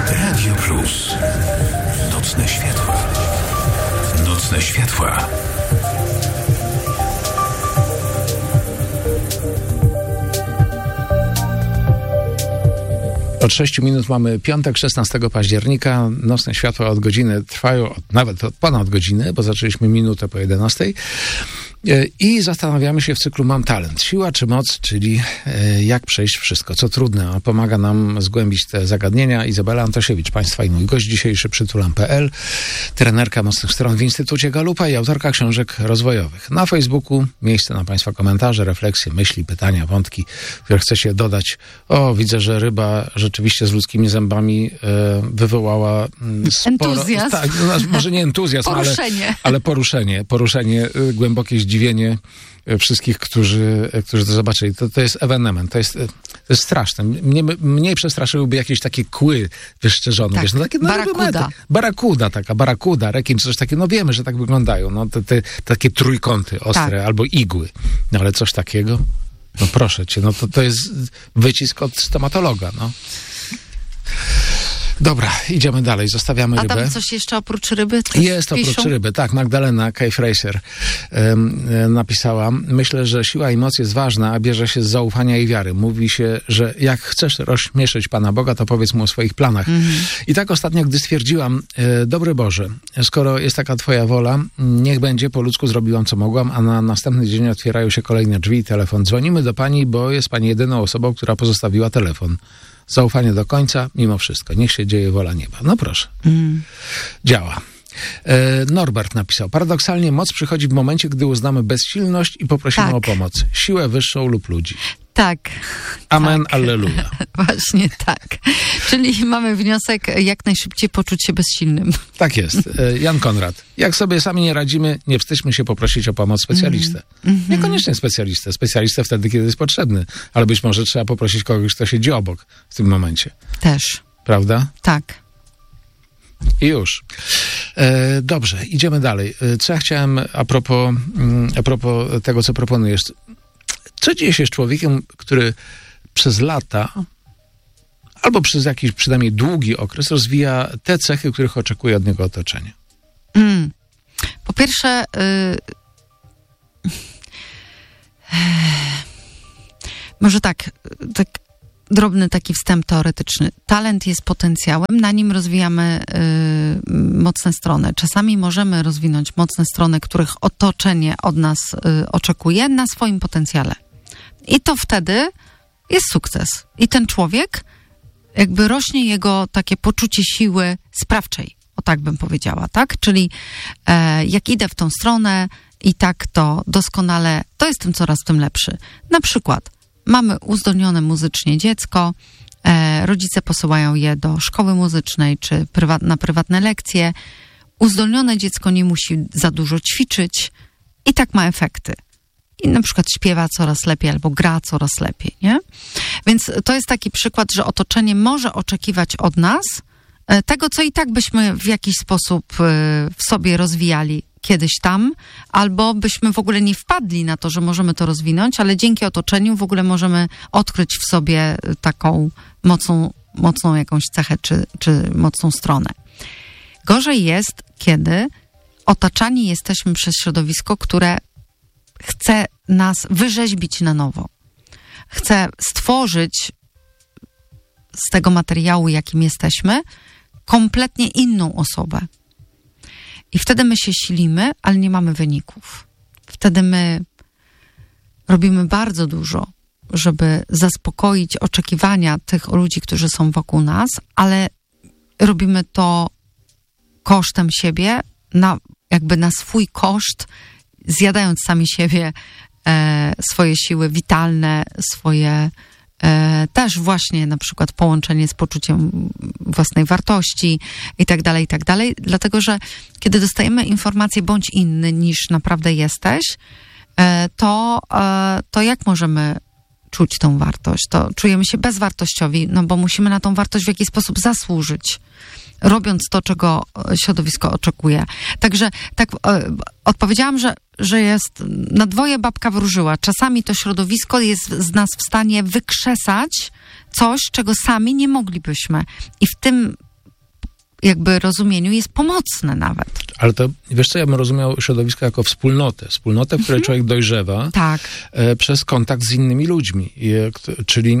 Radio Plus. Nocne światła. Nocne światła. Od 6 minut mamy piątek, 16 października. Nocne światła od godziny trwają, nawet od ponad godziny, bo zaczęliśmy minutę po 11. I zastanawiamy się w cyklu Mam talent. Siła czy moc, czyli jak przejść wszystko, co trudne. A pomaga nam zgłębić te zagadnienia Izabela Antosiewicz, Państwa i mój gość dzisiejszy, Przytulam.pl, trenerka mocnych stron w Instytucie Galupa i autorka książek rozwojowych. Na Facebooku miejsce na Państwa komentarze, refleksje, myśli, pytania, wątki, które chcecie dodać. O, widzę, że ryba rzeczywiście z ludzkimi zębami wywołała sporo... Entuzjazm. Tak, no, może nie entuzjazm, ale poruszenie, głębokie zdziwienie wszystkich, którzy to zobaczyli. To jest ewenement, to jest straszne. Mnie przestraszyłyby jakieś takie kły wyszczerzone. Tak, wiesz, no takie, barakuda, rekin czy coś takiego. No wiemy, że tak wyglądają. No, te takie trójkąty ostre, albo igły. No ale coś takiego? No proszę cię, no to jest wycisk od stomatologa, no. Dobra, idziemy dalej, zostawiamy rybę. A tam coś jeszcze oprócz ryby? Jest oprócz ryby, tak. Magdalena K-Fraser napisała: myślę, że siła i moc jest ważna, a bierze się z zaufania i wiary. Mówi się, że jak chcesz rozśmieszyć Pana Boga, to powiedz Mu o swoich planach. I tak ostatnio, gdy stwierdziłam: dobry Boże, skoro jest taka Twoja wola, niech będzie, po ludzku zrobiłam, co mogłam, a na następny dzień otwierają się kolejne drzwi i telefon. Dzwonimy do Pani, bo jest Pani jedyną osobą, która pozostawiła telefon. Zaufanie do końca, mimo wszystko. Niech się dzieje wola nieba. No proszę. Działa. Norbert napisał: paradoksalnie moc przychodzi w momencie, gdy uznamy bezsilność i poprosimy o pomoc. Siłę wyższą lub ludzi. Tak. Amen, tak. alleluja. Właśnie tak. Czyli mamy wniosek, jak najszybciej poczuć się bezsilnym. Tak jest. Jan Konrad. Jak sobie sami nie radzimy, nie wstydźmy się poprosić o pomoc specjalistę. Niekoniecznie specjalistę. Specjalistę wtedy, kiedy jest potrzebny. Ale być może trzeba poprosić kogoś, kto siedzi obok w tym momencie. Też. Prawda? Tak. I już. Dobrze, idziemy dalej. Co ja chciałem a propos tego, co proponujesz. Co dzieje się z człowiekiem, który przez lata albo przez jakiś przynajmniej długi okres rozwija te cechy, których oczekuje od niego otoczenie? Po pierwsze, może tak drobny taki wstęp teoretyczny. Talent jest potencjałem, na nim rozwijamy mocne strony. Czasami możemy rozwinąć mocne strony, których otoczenie od nas oczekuje, na swoim potencjale. I to wtedy jest sukces. I ten człowiek, jakby rośnie jego takie poczucie siły sprawczej. O tak bym powiedziała, tak? Czyli jak idę w tą stronę i tak to doskonale, to jestem coraz w tym lepszy. Na przykład mamy uzdolnione muzycznie dziecko, rodzice posyłają je do szkoły muzycznej czy na prywatne lekcje. Uzdolnione dziecko nie musi za dużo ćwiczyć i tak ma efekty. I na przykład śpiewa coraz lepiej albo gra coraz lepiej, nie? Więc to jest taki przykład, że otoczenie może oczekiwać od nas tego, co i tak byśmy w jakiś sposób w sobie rozwijali kiedyś tam, albo byśmy w ogóle nie wpadli na to, że możemy to rozwinąć, ale dzięki otoczeniu w ogóle możemy odkryć w sobie taką mocną jakąś cechę czy mocną stronę. Gorzej jest, kiedy otaczani jesteśmy przez środowisko, które chce nas wyrzeźbić na nowo. Chce stworzyć z tego materiału, jakim jesteśmy, kompletnie inną osobę. I wtedy my się silimy, ale nie mamy wyników. Wtedy my robimy bardzo dużo, żeby zaspokoić oczekiwania tych ludzi, którzy są wokół nas, ale robimy to kosztem siebie, jakby na swój koszt, zjadając sami siebie, swoje siły witalne, swoje też właśnie na przykład połączenie z poczuciem własnej wartości i tak dalej, dlatego, że kiedy dostajemy informację bądź inny niż naprawdę jesteś, to jak możemy czuć tą wartość? To czujemy się bezwartościowi, no bo musimy na tą wartość w jakiś sposób zasłużyć, robiąc to, czego środowisko oczekuje. Także tak odpowiedziałam, że jest na dwoje babka wróżyła. Czasami to środowisko jest z nas w stanie wykrzesać coś, czego sami nie moglibyśmy. I w tym jakby rozumieniu jest pomocne nawet. Ale to, wiesz co, ja bym rozumiał środowisko jako wspólnotę, w której człowiek dojrzewa Tak. Przez kontakt z innymi ludźmi, czyli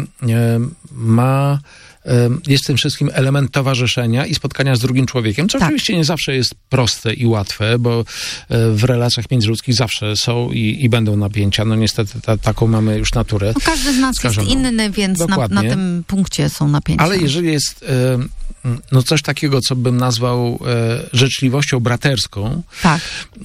jest w tym wszystkim element towarzyszenia i spotkania z drugim człowiekiem, co oczywiście nie zawsze jest proste i łatwe, bo w relacjach międzyludzkich zawsze są i będą napięcia. No niestety taką mamy już naturę. No, każdy z nas skażoną. jest inny, więc na tym punkcie są napięcia. Ale jeżeli jest coś takiego, co bym nazwał życzliwością braterską, tak.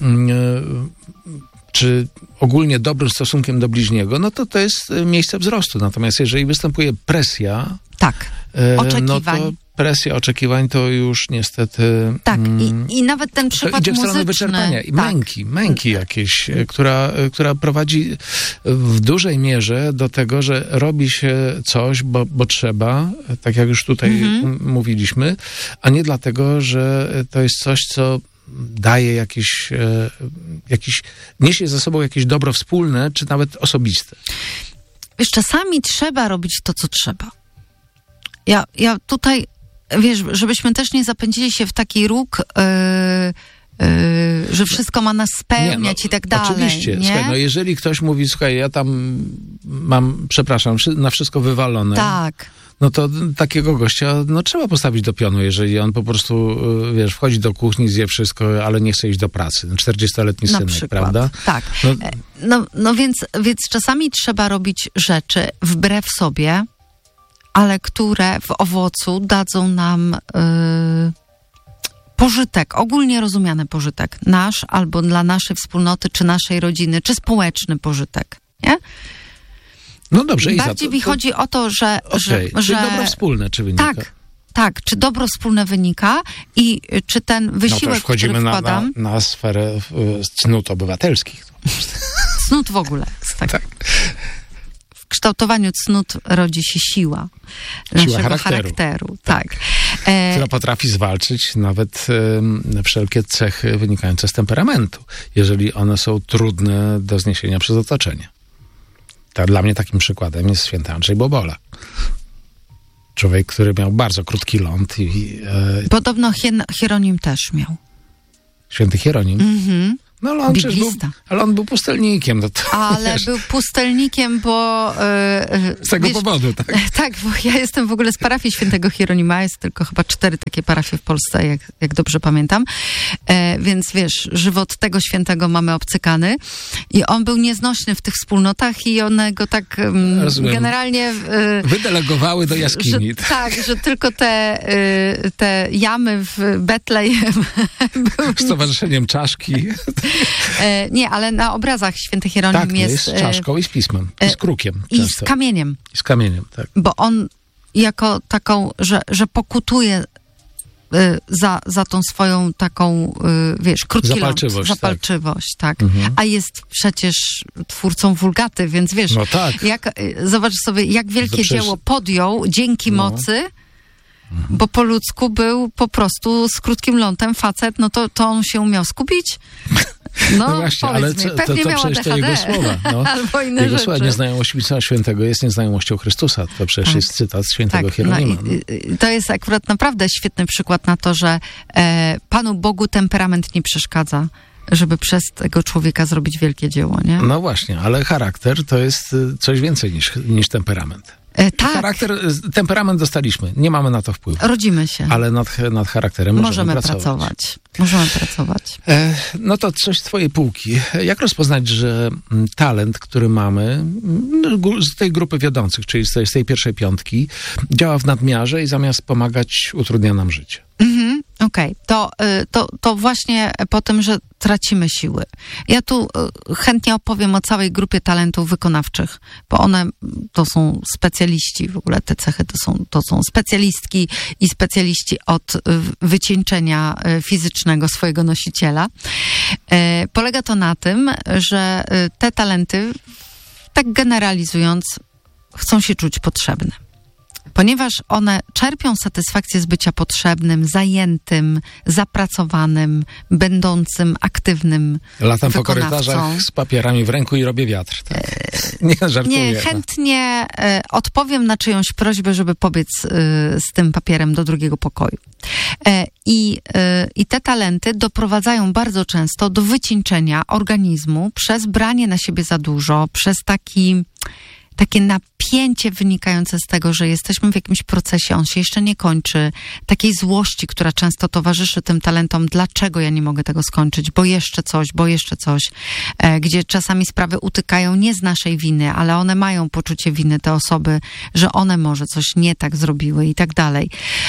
Czy ogólnie dobrym stosunkiem do bliźniego, no to jest miejsce wzrostu. Natomiast jeżeli występuje presja, tak. Oczekiwań. no to presja oczekiwań to już niestety... Tak, i nawet ten przykład idzie w stronę muzyczny. wyczerpania i tak. męki jakiejś, która prowadzi w dużej mierze do tego, że robi się coś, bo trzeba, tak jak już tutaj mówiliśmy, a nie dlatego, że to jest coś, co daje jakieś niesie ze sobą jakieś dobro wspólne, czy nawet osobiste. Wiesz, czasami trzeba robić to, co trzeba. Ja tutaj, wiesz, żebyśmy też nie zapędzili się w taki róg, że wszystko ma nas spełniać i tak dalej. Oczywiście. Nie? Słuchaj, no jeżeli ktoś mówi, słuchaj, ja tam mam, przepraszam, na wszystko wywalone. Tak. No to takiego gościa, trzeba postawić do pionu, jeżeli on po prostu, wiesz, wchodzi do kuchni, zje wszystko, ale nie chce iść do pracy. 40-letni synek, przykład. prawda? Tak. No więc czasami trzeba robić rzeczy wbrew sobie, ale które w owocu dadzą nam pożytek, ogólnie rozumiany pożytek, nasz albo dla naszej wspólnoty, czy naszej rodziny, czy społeczny pożytek, nie? No dobrze. Bardziej mi chodzi o to, że... Czyli dobro wspólne, czy wynika? Tak, czy dobro wspólne wynika i czy ten wysiłek, wchodzimy który wkładam... na sferę cnót obywatelskich. Cnót w ogóle, tak. W kształtowaniu cnót rodzi się siła naszego charakteru. Tak. Która potrafi zwalczyć nawet wszelkie cechy wynikające z temperamentu, jeżeli one są trudne do zniesienia przez otoczenie. Dla mnie takim przykładem jest święty Andrzej Bobola. Człowiek, który miał bardzo krótki ląd. Podobno Hieronim też miał. Święty Hieronim? Mhm. No ale on był pustelnikiem. Ale był pustelnikiem, bo... z tego powodu, tak? Tak, bo ja jestem w ogóle z parafii świętego Hieronima. Jest tylko chyba 4 takie parafie w Polsce, jak dobrze pamiętam. Więc wiesz, żywot tego świętego mamy obcykany. I on był nieznośny w tych wspólnotach i one go tak generalnie... wydelegowały do jaskini. Że tylko te jamy w Betlejem... Z towarzyszeniem czaszki... Nie, ale na obrazach święty Hieronim jest... z czaszką i z pismem. I z krukiem. I z kamieniem. I z kamieniem, tak. Bo on jako taką, że pokutuje za tą swoją taką, wiesz, krótki zapalczywość, tak. A jest przecież twórcą Wulgaty, więc wiesz, zobacz sobie, jak wielkie dzieło podjął dzięki mocy, bo po ludzku był po prostu z krótkim lądem facet, to on się umiał skupić. No właśnie, ale pewnie to miał przecież to jego słowa. Albo inne jego rzeczy. słowa, nieznajomość Pisma Świętego jest nieznajomością Chrystusa. To przecież jest cytat świętego Hieronima. To jest akurat naprawdę świetny przykład na to, że Panu Bogu temperament nie przeszkadza, żeby przez tego człowieka zrobić wielkie dzieło, nie? No właśnie, ale charakter to jest coś więcej niż temperament. Tak. Temperament dostaliśmy, nie mamy na to wpływu. Rodzimy się. Ale nad charakterem możemy pracować. Możemy pracować. No to coś z twojej półki. Jak rozpoznać, że talent, który mamy z tej grupy wiodących, czyli z tej pierwszej piątki, działa w nadmiarze i zamiast pomagać, utrudnia nam życie? Okej. To właśnie po tym, że tracimy siły. Ja tu chętnie opowiem o całej grupie talentów wykonawczych, bo one to są specjaliści, w ogóle te cechy to są specjalistki i specjaliści od wycieńczenia fizycznego swojego nosiciela. Polega to na tym, że te talenty, tak generalizując, chcą się czuć potrzebne. ponieważ one czerpią satysfakcję z bycia potrzebnym, zajętym, zapracowanym, będącym aktywnym Latam po wykonawcą. korytarzach z papierami w ręku i robię wiatr. Tak? Nie, żartuję. Nie, chętnie odpowiem na czyjąś prośbę, żeby pobiec z tym papierem do drugiego pokoju. I te talenty doprowadzają bardzo często do wycieńczenia organizmu przez branie na siebie za dużo, przez takie napięcie wynikające z tego, że jesteśmy w jakimś procesie, on się jeszcze nie kończy, takiej złości, która często towarzyszy tym talentom, dlaczego ja nie mogę tego skończyć, bo jeszcze coś, gdzie czasami sprawy utykają nie z naszej winy, ale one mają poczucie winy, te osoby, że one może coś nie tak zrobiły i tak dalej.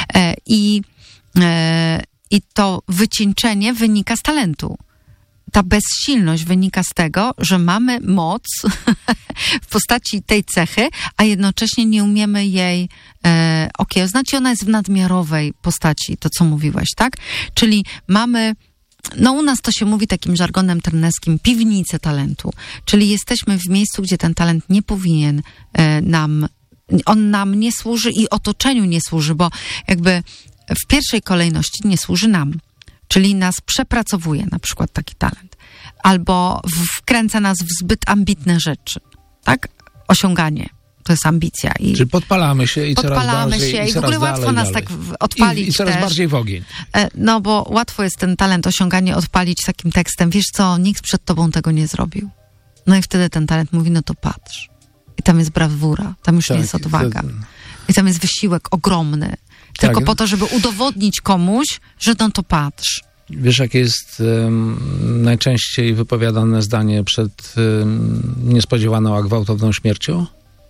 I to wycieńczenie wynika z talentu. Ta bezsilność wynika z tego, że mamy moc w postaci tej cechy, a jednocześnie nie umiemy jej okiełznać i ona jest w nadmiarowej postaci, to co mówiłeś, tak? Czyli mamy, u nas to się mówi takim żargonem trenerskim, piwnicę talentu. Czyli jesteśmy w miejscu, gdzie ten talent nie powinien on nam nie służy i otoczeniu nie służy, bo jakby w pierwszej kolejności nie służy nam. Czyli nas przepracowuje na przykład taki talent. Albo wkręca nas w zbyt ambitne rzeczy. Tak? Osiąganie. To jest ambicja. Czyli podpalamy się i coraz bardziej. I w ogóle łatwo nas tak odpalić. I coraz też. bardziej w ogień. No bo łatwo jest ten talent, osiąganie odpalić takim tekstem. Wiesz co, nikt przed tobą tego nie zrobił. No i wtedy ten talent mówi, no to patrz. I tam jest brawura, tam już nie jest odwaga. I tam jest wysiłek ogromny. Tylko po to, żeby udowodnić komuś, że no to patrz. Wiesz, jakie jest najczęściej wypowiadane zdanie przed niespodziewaną, a gwałtowną śmiercią?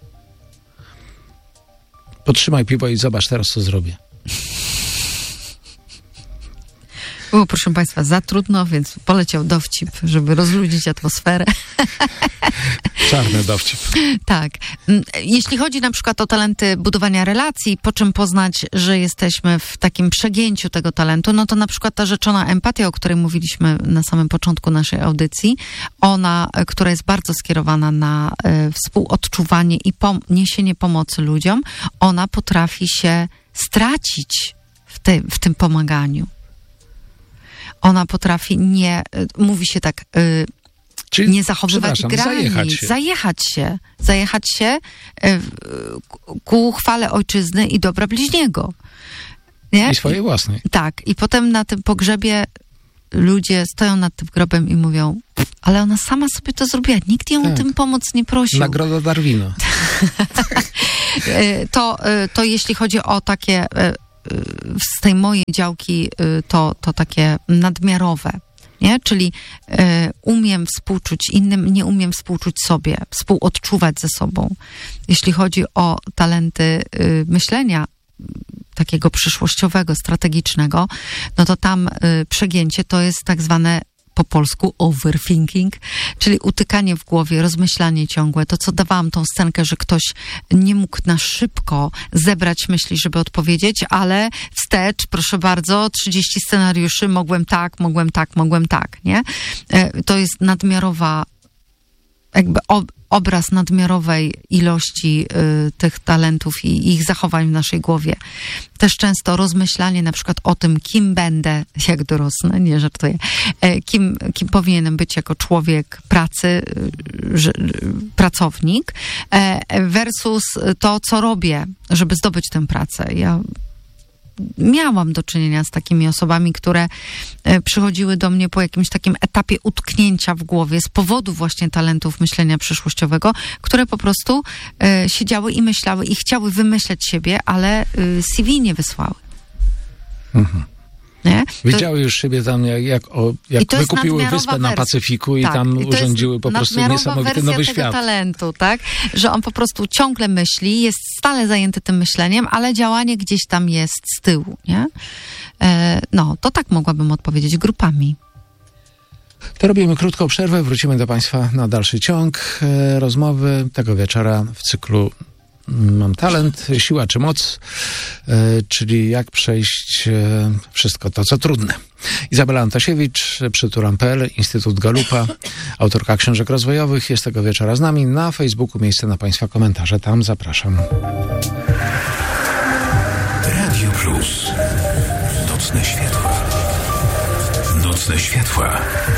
Potrzymaj piwo i zobacz teraz, co zrobię. Było, proszę Państwa, za trudno, więc poleciał dowcip, żeby rozluźnić atmosferę. Czarny dowcip. Tak. Jeśli chodzi na przykład o talenty budowania relacji, po czym poznać, że jesteśmy w takim przegięciu tego talentu, no to na przykład ta rzeczona empatia, o której mówiliśmy na samym początku naszej audycji, ona, która jest bardzo skierowana na współodczuwanie i niesienie pomocy ludziom, ona potrafi się stracić w tym pomaganiu. Ona potrafi mówi się tak, czyli, nie zachowywać granic, zajechać się ku chwale ojczyzny i dobra bliźniego. Nie? I swojej własnej. Tak. I potem na tym pogrzebie ludzie stoją nad tym grobem i mówią, ale ona sama sobie to zrobiła, nikt ją o tym pomóc nie prosił. Nagroda Darwina. To jeśli chodzi o takie z tej mojej działki to takie nadmiarowe, nie? Czyli umiem współczuć innym, nie umiem współczuć sobie, współodczuwać ze sobą. Jeśli chodzi o talenty myślenia takiego przyszłościowego, strategicznego, no to tam przegięcie to jest tak zwane po polsku overthinking, czyli utykanie w głowie, rozmyślanie ciągłe. To, co dawałam tą scenkę, że ktoś nie mógł na szybko zebrać myśli, żeby odpowiedzieć, ale wstecz, proszę bardzo, 30 scenariuszy, mogłem tak, nie? To jest nadmiarowa, jakby obraz nadmiarowej ilości tych talentów i ich zachowań w naszej głowie. Też często rozmyślanie na przykład o tym, kim będę, jak dorosnę, nie żartuję, kim powinienem być jako człowiek pracy, pracownik, versus to, co robię, żeby zdobyć tę pracę. Ja miałam do czynienia z takimi osobami, które przychodziły do mnie po jakimś takim etapie utknięcia w głowie z powodu właśnie talentów myślenia przyszłościowego, które po prostu siedziały i myślały i chciały wymyśleć siebie, ale CV nie wysłały. Mhm. Nie? Widziały już siebie tam, jak wykupiły wyspę na Pacyfiku i tam urządziły po prostu niesamowity nowy świat. Talentu, tak? Że on po prostu ciągle myśli, jest stale zajęty tym myśleniem, ale działanie gdzieś tam jest z tyłu, nie? No, to tak mogłabym odpowiedzieć grupami. To robimy krótką przerwę, wrócimy do Państwa na dalszy ciąg rozmowy tego wieczora w cyklu Mam talent, siła czy moc, czyli jak przejść wszystko to, co trudne. Izabela Antasiewicz, Przytulam.pl, Instytut Galupa, autorka książek rozwojowych, jest tego wieczora z nami. Na Facebooku miejsce na Państwa komentarze, tam zapraszam. Nocne światła. Nocne światła.